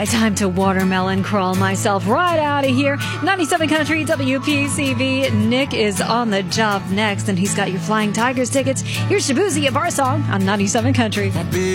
right, time to watermelon crawl myself right out of here. 97 Country WPCV. Nick is on the job next, and he's got your Flying Tigers tickets. Here's Shabuzi, a bar song on 97 Country.